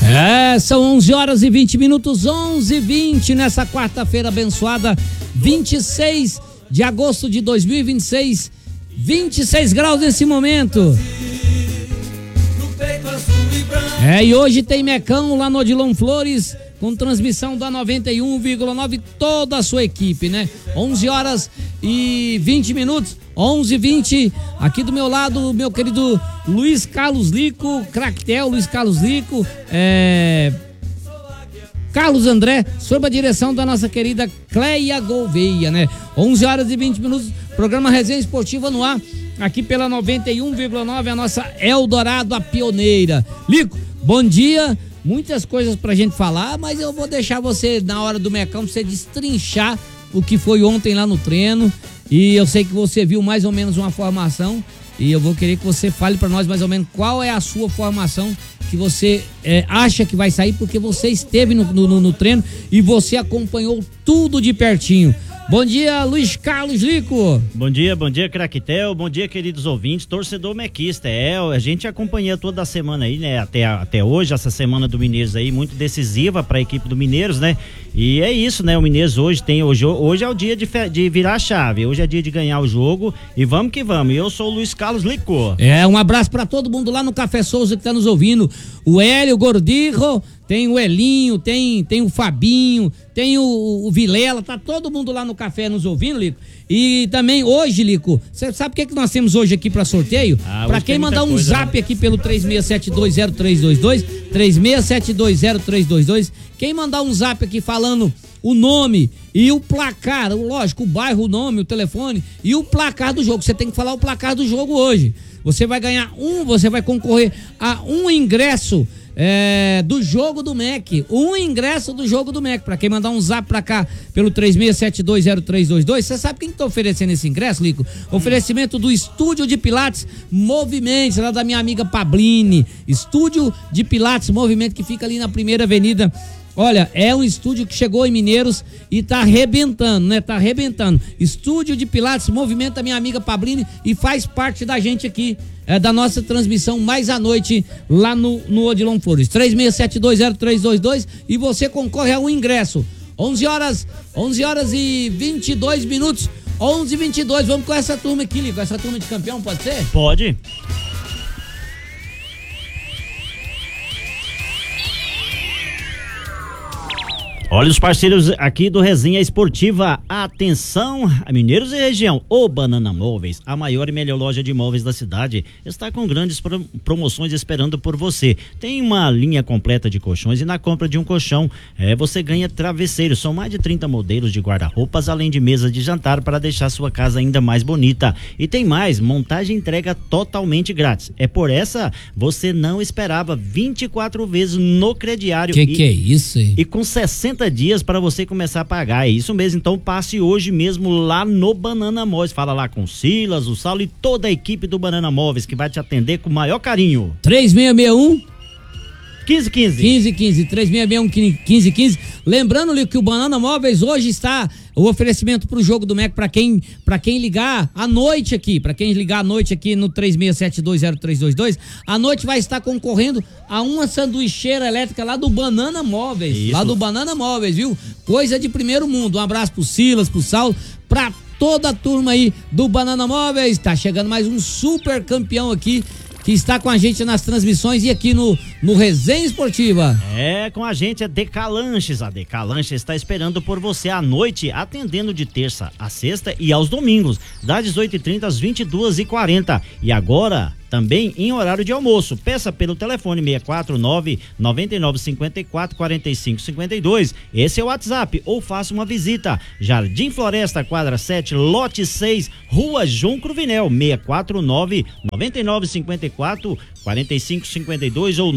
São 11 horas e 20 minutos, 11h20 nessa quarta-feira abençoada, 26 de agosto de 2026, 26 graus nesse momento. E hoje tem Mecão lá no Odilon Flores, com transmissão da 91,9, toda a sua equipe, né? 11 horas e 20 minutos, 11h20, aqui do meu lado, meu querido Luiz Carlos Lico, Cractel, Luiz Carlos Lico, Carlos André, sob a direção da nossa querida Cleia Gouveia, né? 11 horas e 20 minutos, programa Resenha Esportiva no ar, aqui pela 91,9, a nossa Eldorado, a pioneira. Lico, bom dia. Muitas coisas pra gente falar, mas eu vou deixar você, na hora do Mecão, você destrinchar o que foi ontem lá no treino. E eu sei que você viu mais ou menos uma formação, e eu vou querer que você fale pra nós mais ou menos qual é a sua formação que você acha que vai sair, porque você esteve no treino e você acompanhou tudo de pertinho. Bom dia, Luiz Carlos Lico. Bom dia, Cractel, bom dia, queridos ouvintes, torcedor mequista. A gente acompanha toda a semana aí, né, até hoje, essa semana do Mineiros aí, muito decisiva para a equipe do Mineiros, né, e é isso, né, o Mineiros hoje é o dia de virar a chave, hoje é dia de ganhar o jogo, e vamos que vamos. Eu sou o Luiz Carlos Lico. Um abraço para todo mundo lá no Café Souza que tá nos ouvindo, o Hélio Gordirro, tem o Elinho, tem o Fabinho, tem o Vilela, tá todo mundo lá no café nos ouvindo, Lico. E também hoje, Lico, você sabe o que nós temos hoje aqui para sorteio? Para quem mandar um zap, né, aqui pelo 36720322, 36720322, quem mandar um zap aqui falando o nome e o placar, lógico, o bairro, o nome, o telefone e o placar do jogo, você tem que falar o placar do jogo hoje. Você vai ganhar você vai concorrer a um ingresso do jogo do MEC, um ingresso do jogo do MEC, pra quem mandar um zap pra cá pelo 36720322, você sabe quem tá oferecendo esse ingresso, Lico? Oferecimento do Estúdio de Pilates Movimentos, lá da minha amiga Pabline, Estúdio de Pilates Movimento, que fica ali na Primeira Avenida. Olha, é um estúdio que chegou em Mineiros e tá arrebentando, né? Tá arrebentando. Estúdio de Pilates Movimento da minha amiga Pabline, e faz parte da gente aqui, da nossa transmissão mais à noite lá no Odilon Flores. 36720322, e você concorre a um ingresso. 11 horas e 22 minutos, 11h22. Vamos com essa turma aqui, Lico, essa turma de campeão, pode ser? Pode. Olha os parceiros aqui do Resenha Esportiva. Atenção, Mineiros e região. O Banana Móveis, a maior e melhor loja de móveis da cidade, está com grandes promoções esperando por você. Tem uma linha completa de colchões, e na compra de um colchão você ganha travesseiros. São mais de 30 modelos de guarda-roupas, além de mesas de jantar para deixar sua casa ainda mais bonita. E tem mais, montagem e entrega totalmente grátis. Por essa você não esperava, 24 vezes no crediário. Que é isso aí? E com 60 dias para você começar a pagar. É isso mesmo, então passe hoje mesmo lá no Banana Móveis. Fala lá com o Silas, o Saulo e toda a equipe do Banana Móveis, que vai te atender com o maior carinho. 3661 1515 3661 1515. Lembrando, Lico, que o Banana Móveis hoje está o oferecimento pro jogo do MEC, pra quem ligar à noite aqui, no 36720322, à noite vai estar concorrendo a uma sanduicheira elétrica lá do Banana Móveis. Isso. Lá do Banana Móveis, viu? Coisa de primeiro mundo. Um abraço pro Silas, pro Saulo, pra toda a turma aí do Banana Móveis. Tá chegando mais um super campeão aqui, que está com a gente nas transmissões e aqui no Resenha Esportiva. Com a gente Decalanches. A Decalanches está esperando por você à noite, atendendo de terça a sexta e aos domingos, das 18h30 às 22h40. E agora também em horário de almoço. Peça pelo telefone 649-9954-4552. Esse é o WhatsApp, ou faça uma visita. Jardim Floresta, quadra 7, lote 6, Rua João Cruvinel, 649-9954-4552 ou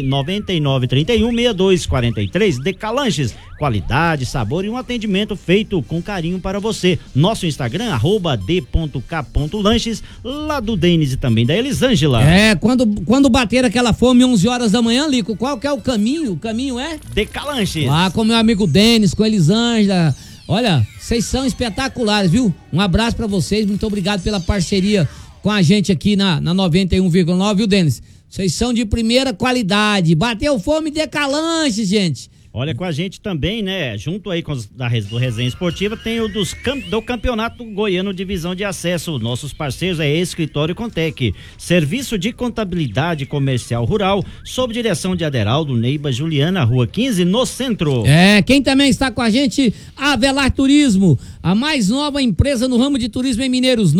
999-31-6243. Decalanches, qualidade, sabor e um atendimento feito com carinho para você. Nosso Instagram, @d.k.lanches, lá do Denis e também da Elisângela. Quando bater aquela fome 11 horas da manhã, Lico, qual que é o caminho? O caminho é? Decalanches. Lá com meu amigo Denis, com a Elisângela. Olha, vocês são espetaculares, viu? Um abraço pra vocês, muito obrigado pela parceria com a gente aqui na 91,9, viu, Denis? Vocês são de primeira qualidade. Bateu fome, Decalanches, gente. Olha, com a gente também, né? Junto aí com os do Resenha Esportiva, tem o do Campeonato Goiano Divisão de Acesso. Nossos parceiros é Escritório Contec, Serviço de Contabilidade Comercial Rural, sob direção de Aderaldo Neiba Juliana, Rua 15, no centro. Quem também está com a gente, Avelar Turismo, a mais nova empresa no ramo de turismo em Mineiros,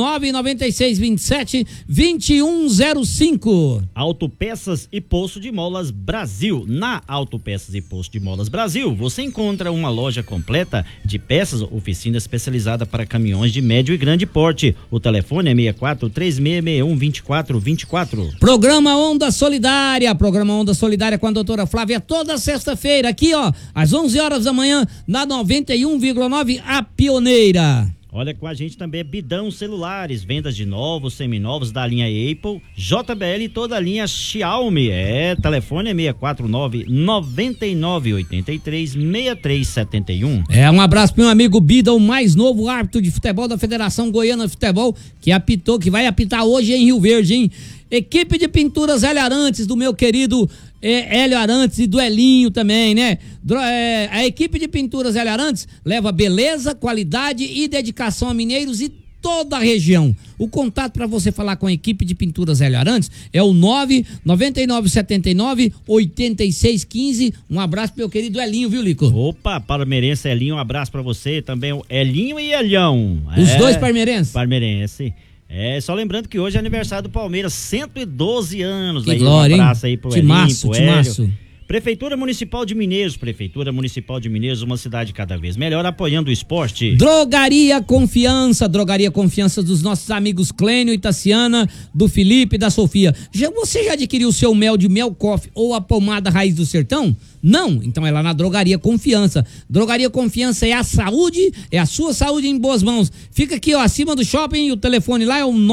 99627-2105. Autopeças e Poço de Molas Brasil. Na Autopeças e Poço de Molas Brasil, você encontra uma loja completa de peças, oficina especializada para caminhões de médio e grande porte. O telefone é 64-3661-2424. Programa Onda Solidária com a doutora Flávia, toda sexta-feira, aqui ó, às 11 horas da manhã, na 91,9, a pioneira. Olha, com a gente também é Bidão Celulares, vendas de novos, seminovos da linha Apple, JBL e toda a linha Xiaomi. Telefone é 649-9983-6371. Um abraço para meu amigo Bida, o mais novo árbitro de futebol da Federação Goiana de Futebol, que vai apitar hoje em Rio Verde, hein? Equipe de pinturas Hélio Arantes, do meu querido Hélio Arantes e do Elinho também, né? A equipe de pinturas Hélio Arantes leva beleza, qualidade e dedicação a mineiros e toda a região. O contato para você falar com a equipe de pinturas Hélio Arantes é o 99979-8615. Um abraço pro meu querido Elinho, viu, Lico? Opa, palmeirense Elinho, um abraço para você, também o Elinho e Elião. Os dois palmeirenses? Palmeirense. Só lembrando que hoje é aniversário do Palmeiras, 112 anos. Que aí, glória, um abraço aí pro Elinho, pro Timaço. Prefeitura Municipal de Mineiros, uma cidade cada vez melhor, apoiando o esporte. Drogaria Confiança dos nossos amigos Clênio e Tassiana, do Felipe e da Sofia. Você já adquiriu o seu mel de Mel Coffee ou a pomada Raiz do Sertão? Não? Então é lá na Drogaria Confiança. Drogaria Confiança é a saúde, é a sua saúde em boas mãos. Fica aqui, ó, acima do shopping, e o telefone lá é o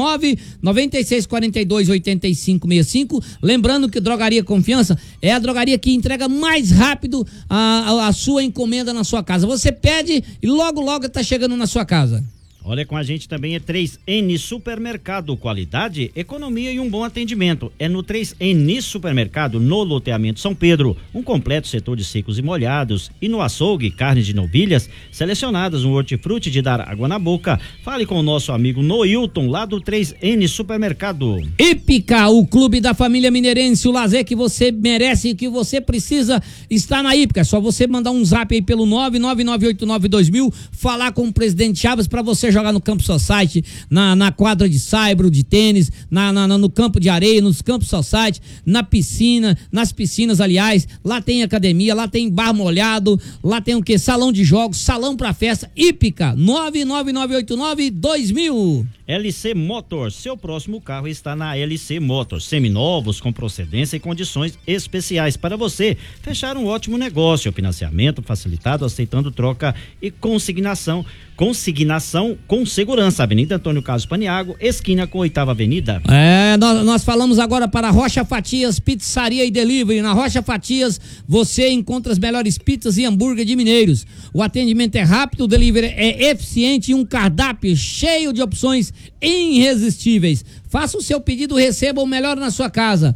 996428565. Lembrando que Drogaria Confiança é a drogaria que entrega mais rápido a sua encomenda na sua casa. Você pede e logo tá chegando na sua casa. Olha, com a gente também é 3N Supermercado, qualidade, economia e um bom atendimento. É no 3N Supermercado, no loteamento São Pedro, um completo setor de secos e molhados. E no açougue, carnes de novilhas, selecionadas no hortifruti de dar água na boca. Fale com o nosso amigo Noilton, lá do 3N Supermercado. Hípica, o clube da família mineirense, o lazer que você merece e que você precisa está na Hípica. É só você mandar um zap aí pelo 999892000, falar com o presidente Chaves para você jogar no Campo Society, na quadra de saibro, de tênis, no campo de areia, nos campos Society, na piscina, nas piscinas, aliás, lá tem academia, lá tem bar molhado, lá tem o quê? Salão de jogos, salão pra festa. Hípica, 999892000. LC Motors, seu próximo carro está na LC Motors, seminovos com procedência e condições especiais para você fechar um ótimo negócio, financiamento facilitado, aceitando troca e consignação com segurança. Avenida Antônio Carlos Paniago, esquina com 8ª Avenida. Nós falamos agora para Rocha Fatias, Pizzaria e Delivery. Na Rocha Fatias você encontra as melhores pizzas e hambúrguer de Mineiros. O atendimento é rápido, o delivery é eficiente e um cardápio cheio de opções irresistíveis. Faça o seu pedido, receba o melhor na sua casa.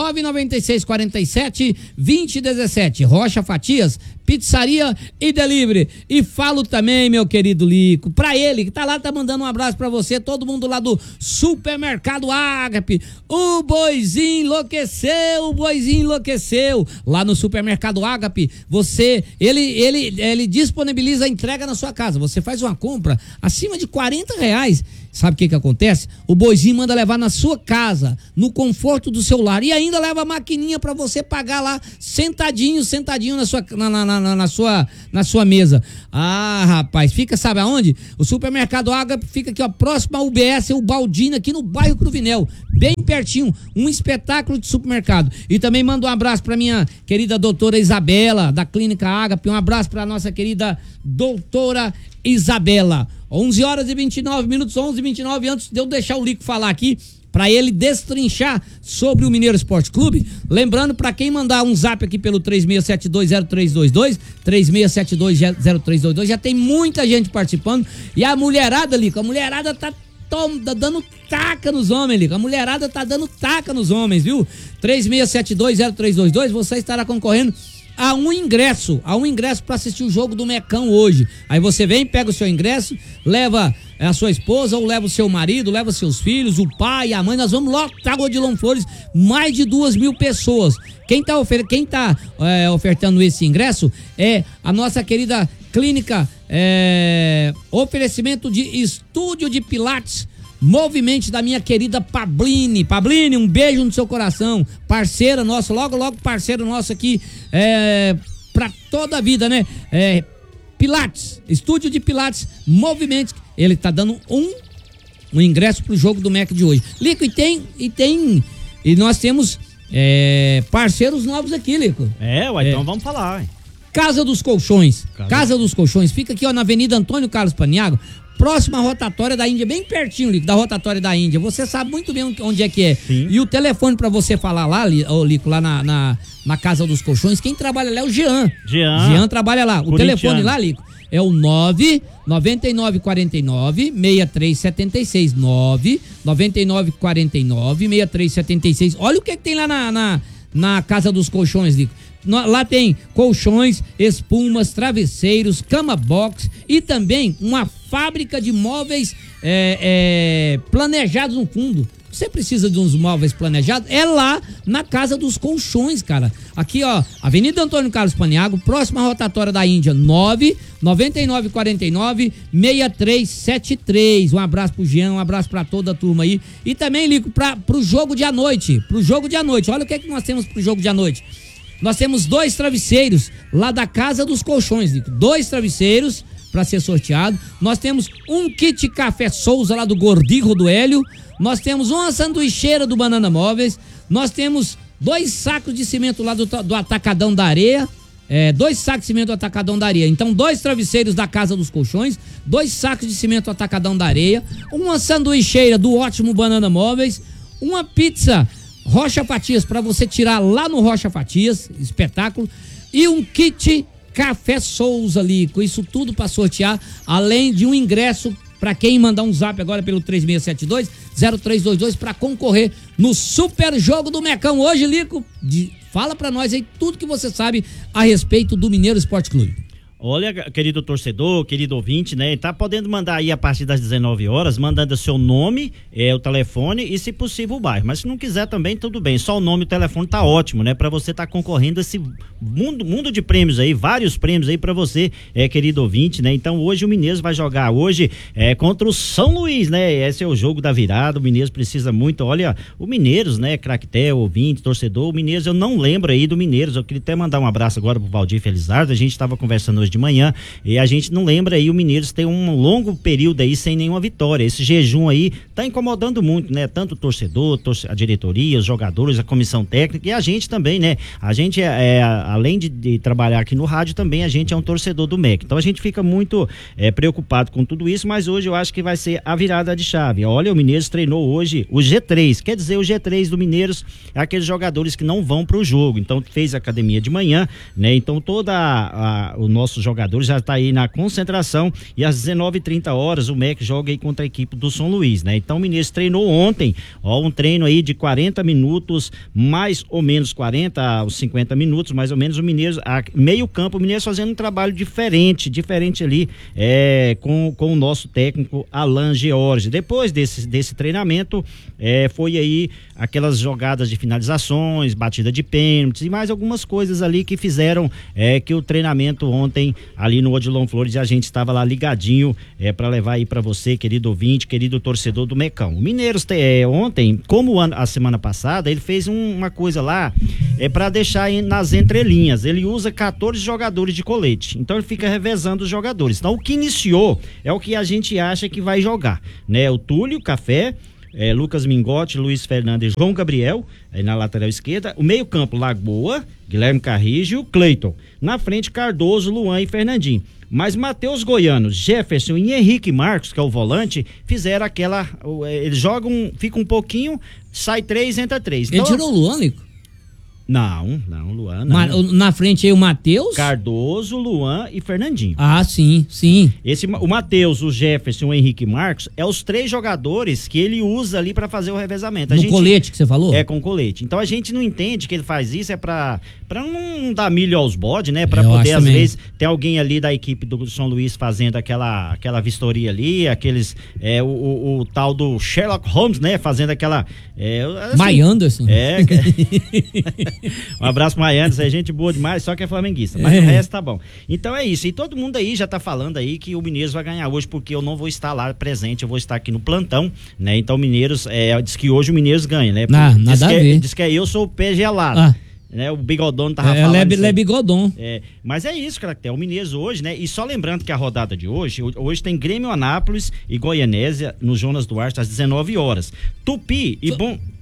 99647-2017. Rocha Fatias, Pizzaria e Delivery. E falo também, meu querido Lico, pra ele que tá lá, tá mandando um abraço pra você, todo mundo lá do Supermercado Ágape. O boizinho enlouqueceu. Lá no Supermercado Ágape, ele disponibiliza a entrega na sua casa. Você faz uma compra acima de R$40. Sabe o que acontece? O boizinho manda levar na sua casa, no conforto do seu lar, e ainda leva a maquininha para você pagar lá sentadinho na sua mesa. Ah, rapaz, fica, sabe aonde? O Supermercado Ágape fica aqui, ó, próximo ao UBS, o Baldino, aqui no bairro Cruvinel, bem pertinho, um espetáculo de supermercado. E também mando um abraço para minha querida doutora Isabela, da Clínica Ágape, um abraço para nossa querida doutora Isabela. 11h29, 11h29, antes de eu deixar o Lico falar aqui, para ele destrinchar sobre o Mineiro Esporte Clube, lembrando para quem mandar um zap aqui pelo 36720322, já tem muita gente participando, e a mulherada, Lico, tá dando taca nos homens, Lico. A mulherada tá dando taca nos homens, viu? 36720322, você estará concorrendo a um ingresso para assistir o jogo do Mecão hoje. Aí você vem, pega o seu ingresso, leva a sua esposa, ou leva o seu marido, leva seus filhos, o pai, a mãe. Nós vamos lotar a Odilon Flores, mais de 2.000 pessoas. Quem tá ofertando esse ingresso é a nossa querida clínica, oferecimento de estúdio de Pilates Movimente, da minha querida Pabline. Pabline, um beijo no seu coração, parceira nossa, logo parceiro nosso aqui, pra toda a vida, né? Pilates, estúdio de Pilates Movimente, ele tá dando um ingresso pro jogo do MEC de hoje. Lico, e nós temos parceiros novos aqui, Lico. Então vamos falar. Casa dos Colchões. Casa dos Colchões, fica aqui, ó, na Avenida Antônio Carlos Paniagua, próxima à rotatória da Índia, bem pertinho, Lico, da rotatória da Índia. Você sabe muito bem onde é que é. Sim. E o telefone pra você falar lá, Lico, lá na Casa dos Colchões, quem trabalha lá é o Jean. Jean trabalha lá. O telefone lá, Lico, é o 99949-6376. 99949-6376. Olha o que tem lá na Casa dos Colchões, Lico. Lá tem colchões, espumas, travesseiros, cama box e também uma fábrica de móveis planejados no fundo. Você precisa de uns móveis planejados? É lá na Casa dos Colchões, cara. Aqui, ó, Avenida Antônio Carlos Paniagua, próxima à rotatória da Índia, 99949-6373. Um abraço pro Jean, um abraço pra toda a turma aí. E também, Lico, pro jogo de à noite. Olha o que é que nós temos pro jogo de à noite. Nós temos 2 travesseiros lá da Casa dos Colchões, Lico. 2 travesseiros para ser sorteado. Nós temos um kit Café Souza lá do Gordinho do Hélio. Nós temos uma sanduicheira do Banana Móveis. Nós temos 2 sacos de cimento lá do Atacadão da Areia. 2 sacos de cimento do Atacadão da Areia. Então, 2 travesseiros da Casa dos Colchões, 2 sacos de cimento do Atacadão da Areia, uma sanduicheira do ótimo Banana Móveis, uma pizza Rocha Fatias para você tirar lá no Rocha Fatias, espetáculo, e um kit Café Souza, Lico. Isso tudo para sortear, além de um ingresso para quem mandar um zap agora pelo 3672-0322 para concorrer no Super Jogo do Mecão hoje, Lico. Fala para nós aí tudo que você sabe a respeito do Mineiro Esporte Clube. Olha, querido torcedor, querido ouvinte, né? Tá podendo mandar aí a partir das 19 horas, mandando o seu nome, o telefone e, se possível, o bairro. Mas se não quiser também, tudo bem. Só o nome e o telefone tá ótimo, né? Pra você tá concorrendo a esse mundo de prêmios aí, vários prêmios aí pra você, querido ouvinte, né? Então hoje o Mineiros vai jogar hoje contra o São Luís, né? Esse é o jogo da virada, o Mineiros precisa muito. Olha, o Mineiros, né? Craquetel, ouvinte, torcedor, o Mineiros, eu não lembro aí do Mineiros. Eu queria até mandar um abraço agora pro Valdir Felizardo. A gente tava conversando hoje de manhã, e a gente não lembra aí, o Mineiros tem um longo período aí sem nenhuma vitória. Esse jejum aí tá incomodando muito, né? Tanto o torcedor, a diretoria, os jogadores, a comissão técnica e a gente também, né? A gente além de trabalhar aqui no rádio, também a gente é um torcedor do MEC. Então a gente fica muito preocupado com tudo isso, mas hoje eu acho que vai ser a virada de chave. Olha, o Mineiros treinou hoje o G3, quer dizer, o G3 do Mineiros é aqueles jogadores que não vão pro jogo. Então fez academia de manhã, né? Então o nosso jogador já está aí na concentração, e às 19h30 o MEC joga aí contra a equipe do São Luís, né? Então o Mineiros treinou ontem, um treino aí de 40 minutos, mais ou menos 40 aos 50 minutos, mais ou menos. O Mineiros, meio campo, o Mineiros fazendo um trabalho diferente ali, com o nosso técnico Alan George. Depois desse treinamento, foi aí aquelas jogadas de finalizações, batida de pênaltis e mais algumas coisas ali que fizeram que o treinamento ontem ali no Odilon Flores, a gente estava lá ligadinho para levar aí para você, querido ouvinte, querido torcedor do Mecão. O Mineiros ontem, como a semana passada, ele fez uma coisa lá para deixar nas entrelinhas. Ele usa 14 jogadores de colete, então ele fica revezando os jogadores. Então o que iniciou é o que a gente acha que vai jogar, né? O Túlio, Café, Lucas Mingotti, Luiz Fernandes, João Gabriel, na lateral esquerda. O meio campo, Lagoa, Guilherme Carrijo e o Cleiton. Na frente, Cardoso, Luan e Fernandinho. Mas Matheus Goiano, Jefferson e Henrique Marcos, que é o volante, fizeram eles jogam, fica um pouquinho, sai 3, entra 3. Ele tirou o Luan, Nico? Não, Luan não. Na frente aí o Matheus? Cardoso, Luan e Fernandinho. Ah, sim. O Matheus, o Jefferson e o Henrique Marcos é os 3 jogadores que ele usa ali pra fazer o revezamento. Colete que você falou? É, com colete. Então a gente não entende que ele faz isso, é pra não dar milho aos bodes, né? Pra poder, às vezes, ter alguém ali da equipe do São Luís fazendo aquela vistoria ali, aqueles, o tal do Sherlock Holmes, né? Fazendo aquela... assim, Mike Anderson. Um abraço pro Mike Anderson, é gente boa demais, só que é flamenguista, mas o resto tá bom. Então é isso, e todo mundo aí já tá falando aí que o Mineiros vai ganhar hoje, porque eu não vou estar lá presente, eu vou estar aqui no plantão, né? Então o Mineiros, diz que hoje o Mineiros ganha, né? Nada a ver. Diz que eu sou o pé gelado. Né, o Bigodon tava falando. Ele é Bigodon. Mas é isso, Caractel. O Mineiros hoje, né? E só lembrando que a rodada de hoje tem Grêmio Anápolis e Goianésia no Jonas Duarte às 19 horas. Tupi e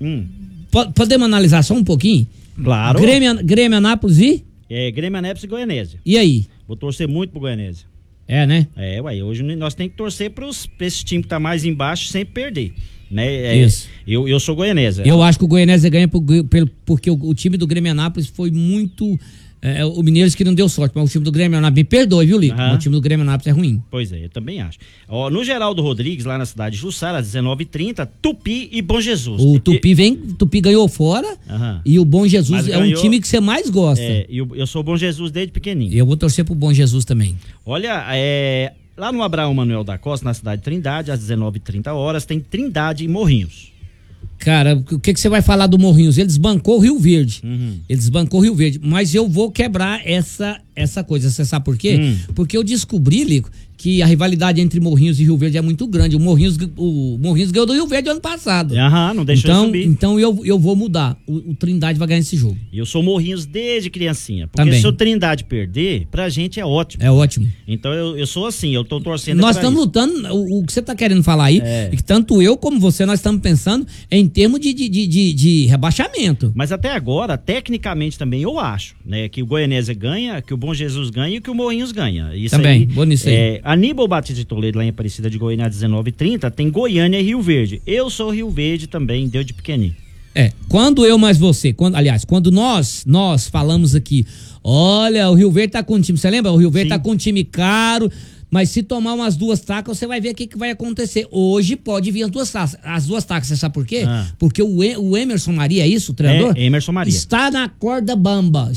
Podemos analisar só um pouquinho? Claro. Grêmio Anápolis e? Grêmio Anápolis e Goianésia. E aí? Vou torcer muito pro Goianésia. Né? Hoje nós temos que torcer pra esse time que tá mais embaixo sempre perder. Né? Isso. Eu sou goianésia. Eu acho que o Goianésia ganha porque o time do Grêmio Anápolis foi muito... o Mineiros que não deu sorte, mas o time do Grêmio Anápolis, me perdoe, viu, Lico? O time do Grêmio Anápolis é ruim. Pois é, eu também acho. No Geraldo Rodrigues, lá na cidade de Jussara, às 19h30, Tupi e Bom Jesus. O Tupi ganhou fora e o Bom Jesus é um time que você mais gosta. Eu sou o Bom Jesus desde pequenininho. Eu vou torcer pro Bom Jesus também. Olha, lá no Abraão Manuel da Costa, na cidade de Trindade, às 19h30, tem Trindade e Morrinhos. Cara, o que você vai falar do Morrinhos? Ele desbancou o Rio Verde. Ele desbancou o Rio Verde. Mas eu vou quebrar essa coisa. Você sabe por quê? Porque eu descobri, Lico, que a rivalidade entre Morrinhos e Rio Verde é muito grande. O Morrinhos ganhou do Rio Verde ano passado. Não deixou subir. Então eu vou mudar. O Trindade vai ganhar esse jogo. Eu sou Morrinhos desde criancinha. Porque também. Se o Trindade perder, pra gente é ótimo. É ótimo. Então eu sou assim, eu tô torcendo. Nós estamos lutando, o que você tá querendo falar aí, que tanto eu como você, nós estamos pensando em termos de rebaixamento. Mas até agora, tecnicamente também, eu acho, né, que o Goianésia ganha, que o Bom Jesus ganha e que o Morrinhos ganha. Isso também, aí, bom nisso aí. Aníbal Batista de Toledo, lá em Aparecida de Goiânia, às 19h30, tem Goiânia e Rio Verde. Eu sou Rio Verde também, deu de pequenininho. Quando eu mais você, quando nós falamos aqui, olha, o Rio Verde tá com um time, você lembra? O Rio Verde tá com um time caro, mas se tomar umas 2 tacas, você vai ver o que vai acontecer. Hoje pode vir as 2 tacas, você sabe por quê? Porque o Emerson Maria, é isso, o treinador? Emerson Maria. Está na corda bamba.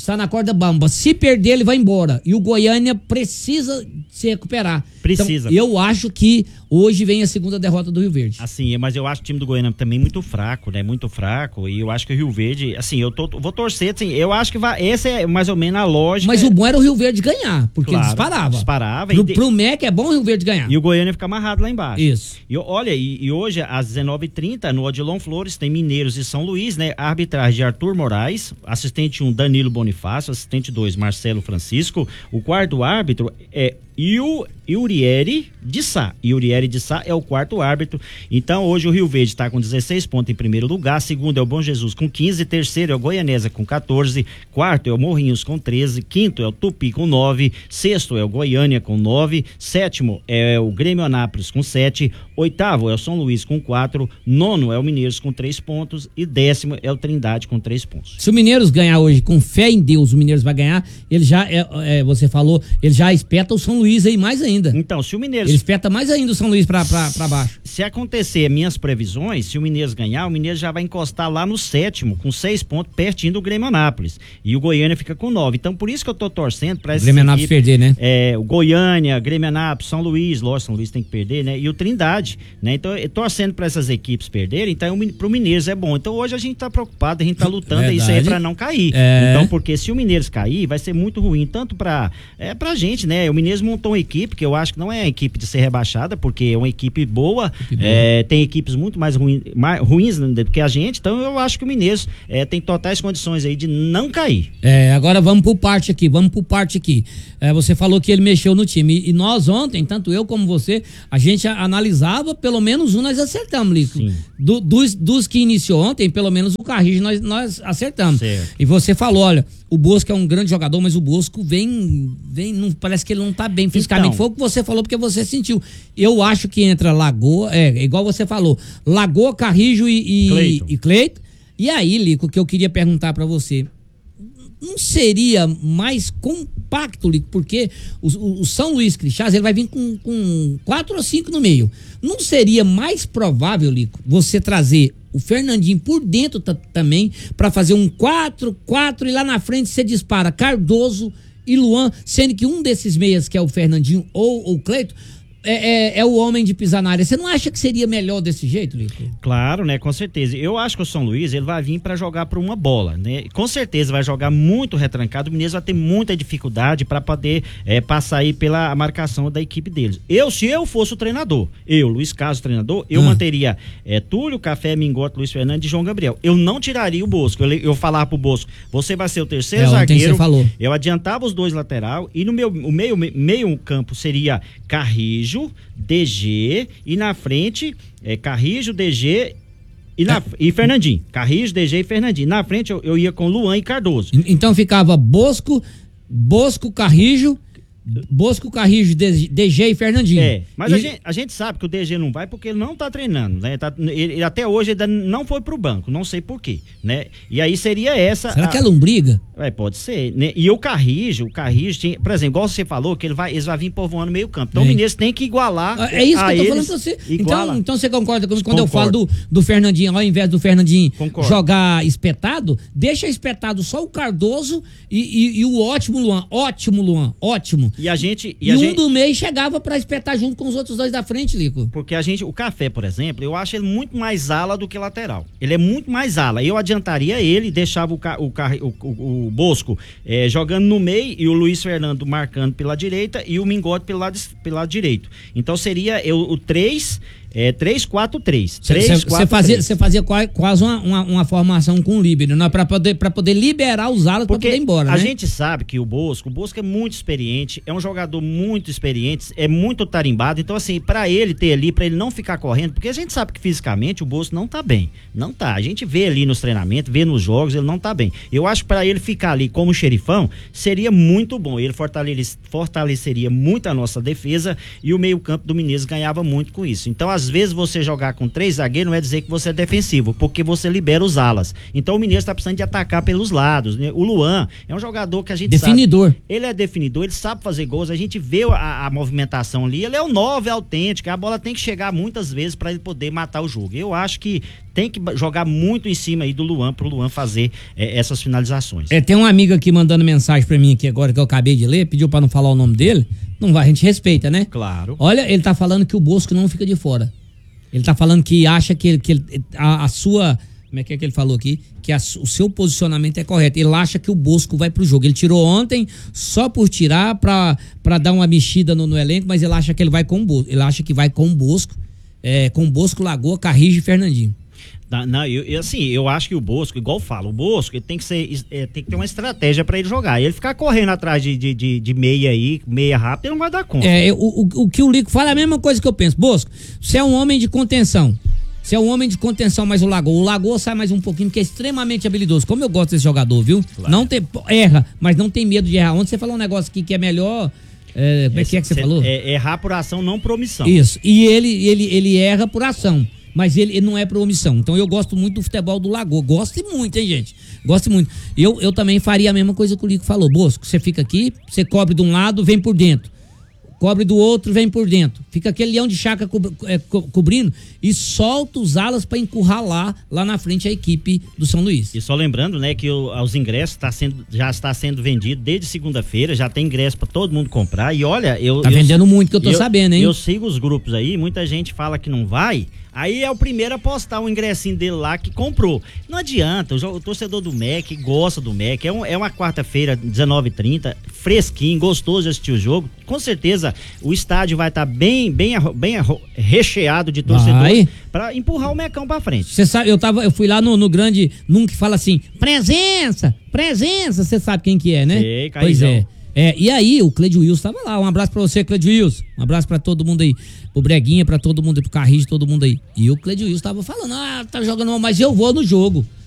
Se perder, ele vai embora. E o Goiânia precisa se recuperar. Precisa. Então, eu acho que hoje vem a segunda derrota do Rio Verde. Assim, mas eu acho o time do Goiânia também muito fraco, né? Muito fraco. E eu acho que o Rio Verde, assim, vou torcer, assim, eu acho que essa é mais ou menos a lógica. Mas o bom era o Rio Verde ganhar, porque ele disparava. Pro MEC é bom o Rio Verde ganhar. E o Goiânia fica amarrado lá embaixo. Isso. E hoje, às 19h30, no Odilon Flores, tem Mineiros e São Luís, né? A arbitragem de Arthur Moraes, assistente 1, Danilo Bonifácio, assistente 2, Marcelo Francisco. O quarto árbitro é Iurieri de Sá. Iurieri de Sá é o quarto árbitro. Então hoje o Rio Verde está com 16 pontos em primeiro lugar, segundo é o Bom Jesus com 15, terceiro é o Goianésia com 14, quarto é o Morrinhos com 13, quinto é o Tupi com 9, sexto é o Goiânia com 9, sétimo é o Grêmio Anápolis com 7, oitavo é o São Luís com 4, nono é o Mineiros com 3 pontos e 10º é o Trindade com 3 pontos. Se o Mineiros ganhar hoje, com fé em Deus, o Mineiros vai ganhar, ele já, você falou, ele já espeta o São Luís aí mais ainda. Então, se o Mineiros... Ele espeta mais ainda o São Luís pra baixo. Se acontecer minhas previsões, se o Mineiros ganhar, o Mineiros já vai encostar lá no 7º, com 6 pontos, pertinho do Grêmio Anápolis. E o Goiânia fica com 9. Então, por isso que eu tô torcendo pra esse... Grêmio Anápolis perder, né? O Goiânia, Grêmio Anápolis, São Luís, lógico, São Luís tem que perder, né? E o Trindade, né? Então, eu torcendo pra essas equipes perderem, então pro Mineiros é bom. Então, hoje a gente tá preocupado, a gente tá lutando isso aí pra não cair. Então, porque se o Mineiros cair, vai ser muito ruim, tanto pra gente, né? O Mineiros montou uma equipe que eu acho que não é a equipe de ser rebaixada, porque é uma equipe boa, tem equipes muito mais ruins do que a gente, então eu acho que o Mineiros tem totais condições aí de não cair. Agora vamos por parte aqui. Você falou que ele mexeu no time, e nós ontem, tanto eu como você, a gente analisava, pelo menos nós acertamos, Lico. Dos que iniciou ontem, pelo menos o Carrijo nós acertamos. Certo. E você falou, olha, o Bosco é um grande jogador, mas o Bosco não, parece que ele não tá bem fisicamente. Então, foi o que você falou, porque você sentiu. Eu acho que entra Lagoa, igual você falou, Lagoa, Carrijo e Cleiton. E aí, Lico, o que eu queria perguntar pra você, não seria mais compacto, Lico, porque o São Luís Crixás, ele vai vir com 4 ou 5 no meio. Não seria mais provável, Lico, você trazer o Fernandinho por dentro também, para fazer um 4-4 e lá na frente você dispara Cardoso e Luan, sendo que um desses meias, que é o Fernandinho ou o Cleiton, é o homem de pisar na área. Você não acha que seria melhor desse jeito, Lico? Claro, né? Com certeza. Eu acho que o São Luís, ele vai vir para jogar por uma bola, né? Com certeza vai jogar muito retrancado. O Mineiro vai ter muita dificuldade para poder passar aí pela marcação da equipe deles. Se eu fosse o treinador, Luiz Carlos, treinador, eu manteria Túlio, Café, Mingote, Luiz Fernando e João Gabriel. Eu não tiraria o Bosco. Eu falava pro Bosco, você vai ser o terceiro zagueiro. Você falou. Eu adiantava os 2 lateral e no o meio campo seria Carrijo, DG, e na frente Carrijo, DG e Fernandinho. Carrijo, DG e Fernandinho. Na frente eu ia com Luan e Cardoso. Então ficava Bosco, Carrijo, DG e Fernandinho. Mas a gente sabe que o DG não vai porque ele não tá treinando, né? Ele até hoje ainda não foi pro banco, não sei por quê, né? E aí seria essa... Será que é lombriga? Pode ser, né? E o Carrijo tinha, por exemplo, igual você falou, que eles vão vir povoando meio campo. Então o Mineiro tem que igualar. É isso que eu tô falando pra você. Então você concorda comigo quando eu falo do Fernandinho, ao invés do Fernandinho jogar espetado, deixa espetado só o Cardoso e o ótimo Luan. Ótimo. E um do meio chegava pra espetar junto com os outros 2 da frente, Lico. Porque o Café, por exemplo, eu acho ele muito mais ala do que lateral. Ele é muito mais ala. Eu adiantaria ele, deixava o Bosco jogando no meio e o Luiz Fernando marcando pela direita e o Mingote pelo lado direito. Então seria o 3-4-3. Você fazia quase uma formação com o líbero, né? Pra poder liberar os alas pra poder ir embora, a né? gente sabe que o Bosco é muito experiente, é um jogador muito experiente, é muito tarimbado, então assim, pra ele ter ali, pra ele não ficar correndo, porque a gente sabe que fisicamente o Bosco não tá bem, não tá, a gente vê ali nos treinamentos, vê nos jogos, ele não tá bem. Eu acho que pra ele ficar ali como xerifão, seria muito bom, ele fortaleceria muito a nossa defesa e o meio campo do Mineiro ganhava muito com isso. Então às vezes você jogar com 3 zagueiros não é dizer que você é defensivo, porque você libera os alas. Então o Mineiro está precisando de atacar pelos lados, né? O Luan é um jogador que a gente definidor. Sabe, ele é definidor, ele sabe fazer gols, a gente vê a movimentação ali, ele é o 9 autêntico, a bola tem que chegar muitas vezes para ele poder matar o jogo. Eu acho que tem que jogar muito em cima aí do Luan, pro Luan fazer essas finalizações. Tem um amigo aqui mandando mensagem para mim aqui agora, que eu acabei de ler, pediu para não falar o nome dele. Não vai, a gente respeita, né? Claro. Olha, ele tá falando que o Bosco não fica de fora. Ele tá falando que acha que a sua... Como é que ele falou aqui? Que o seu posicionamento é correto. Ele acha que o Bosco vai pro jogo. Ele tirou ontem só por tirar pra dar uma mexida no elenco, mas ele acha que ele vai com o Bosco. Ele acha que vai com o Bosco, com o Bosco, Lagoa, Carrijo e Fernandinho. Não, eu acho que o Bosco, igual eu falo, o Bosco ele tem que ter uma estratégia pra ele jogar. Ele ficar correndo atrás de meia aí, meia rápida, ele não vai dar conta. O que o Lico fala é a mesma coisa que eu penso. Bosco, você é um homem de contenção. Você é um homem de contenção, mas o Lagoa sai mais um pouquinho, porque é extremamente habilidoso. Como eu gosto desse jogador, viu? Claro. Não erra, mas não tem medo de errar. Ontem você falou um negócio aqui que é melhor... como é que você falou? Errar por ação, não por omissão. Isso, e ele erra por ação, mas ele não é por omissão. Então eu gosto muito do futebol do Lagoa. Gosto muito, hein, gente? Gosto muito. Eu também faria a mesma coisa que o Lico falou. Bosco, você fica aqui, você cobre de um lado, vem por dentro. Cobre do outro, vem por dentro. Fica aquele leão de chácara cobrindo e solta os alas para encurralar lá na frente a equipe do São Luís. E só lembrando, né, que os ingressos já está sendo vendido desde segunda-feira, já tem ingresso para todo mundo comprar. E olha, vendendo muito, que eu tô sabendo, hein? Eu sigo os grupos aí, muita gente fala que não vai. Aí é o primeiro a postar um ingressinho dele lá que comprou. Não adianta, o torcedor do MEC gosta do MEC. É uma quarta-feira, 19h30, fresquinho, gostoso de assistir o jogo. Com certeza o estádio vai estar bem recheado de torcedores para empurrar o Mecão para frente. Você sabe, eu fui lá no grande, num que fala assim, presença, você sabe quem que é, né? Sei, pois é. E aí o Cleidio Wilson tava lá. Um abraço pra você, Cleidio Wilson. Um abraço pra todo mundo aí. Pro Breguinha, pra todo mundo aí, pro Carrijo, todo mundo aí. E o Cleidio Wilson tava falando, tá jogando mal, mas eu vou no jogo.